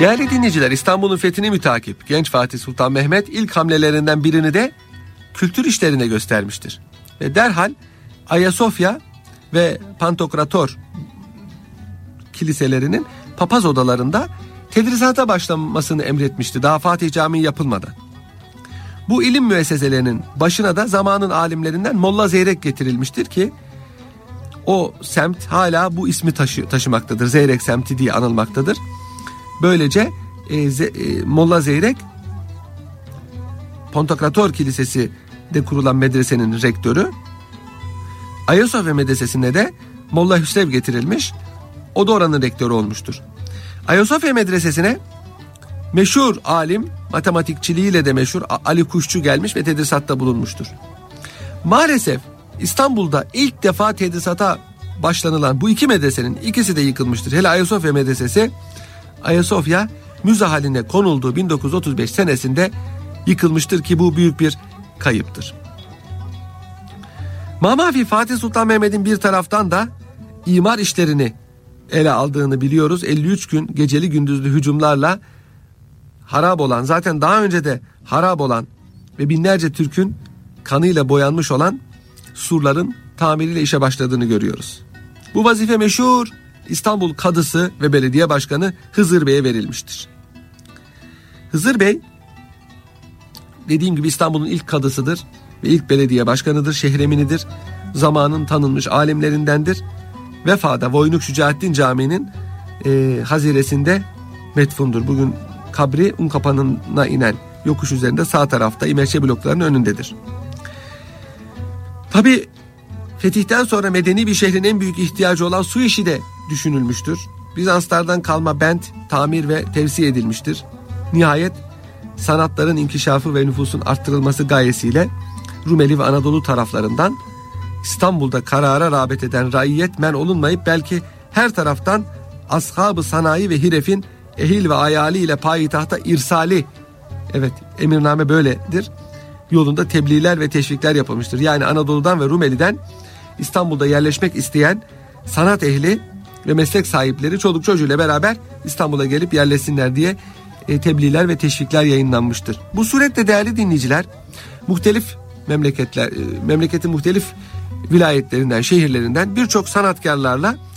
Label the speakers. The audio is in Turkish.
Speaker 1: Değerli dinleyiciler, İstanbul'un fethini mütakip genç Fatih Sultan Mehmet ilk hamlelerinden birini de kültür işlerine göstermiştir. Ve derhal Ayasofya ve Pantokrator kiliselerinin papaz odalarında tedrisata başlanmasını emretmişti daha Fatih Camii yapılmadan. Bu ilim müesseselerinin başına da zamanın alimlerinden Molla Zeyrek getirilmiştir ki o semt hala bu ismi taşımaktadır. Zeyrek semti diye anılmaktadır. Böylece Molla Zeyrek Pantokrator Kilisesi'de kurulan medresenin rektörü, Ayasofya Medresesi'ne de Molla Hüsrev getirilmiş. O da oranın rektörü olmuştur. Ayasofya Medresesi'ne meşhur alim, matematikçiliğiyle de meşhur Ali Kuşçu gelmiş ve tedrisatta bulunmuştur. Maalesef İstanbul'da ilk defa tedrisata başlanılan bu iki medresenin ikisi de yıkılmıştır. Hele Ayasofya Medresesi, Ayasofya müze haline konulduğu 1935 senesinde yıkılmıştır ki bu büyük bir kayıptır. Mamafi Fatih Sultan Mehmet'in bir taraftan da imar işlerini ele aldığını biliyoruz. 53 gün geceli gündüzlü hücumlarla harap olan, zaten daha önce de harap olan ve binlerce Türk'ün kanıyla boyanmış olan surların tamiriyle işe başladığını görüyoruz. Bu vazife meşhur İstanbul Kadısı ve Belediye Başkanı Hızır Bey'e verilmiştir. Hızır Bey, dediğim gibi İstanbul'un ilk kadısıdır ve ilk belediye başkanıdır, şehreminidir. Zamanın tanınmış alimlerindendir. Vefa'da Voynuk Şücaettin Camii'nin haziresinde metfundur. Bugün kabri Unkapanı'na inen yokuş üzerinde sağ tarafta İmerçe bloklarının önündedir. Tabi fetihten sonra medeni bir şehrin en büyük ihtiyacı olan su işi de düşünülmüştür. Bizanslardan kalma bent, tamir ve tevsiye edilmiştir. Nihayet sanatların inkişafı ve nüfusun arttırılması gayesiyle Rumeli ve Anadolu taraflarından İstanbul'da karara rağbet eden raiyet men olunmayıp belki her taraftan ashab-ı sanayi ve hirefin ehil ve ayali ile payitahta irsali, evet emirname böyledir, yolunda tebliğler ve teşvikler yapılmıştır. Yani Anadolu'dan ve Rumeli'den İstanbul'da yerleşmek isteyen sanat ehli ve meslek sahipleri çoluk çocuğuyla beraber İstanbul'a gelip yerleşsinler diye tebliğler ve teşvikler yayınlanmıştır. Bu suretle değerli dinleyiciler, muhtelif memleketin muhtelif vilayetlerinden, şehirlerinden birçok sanatkarlarla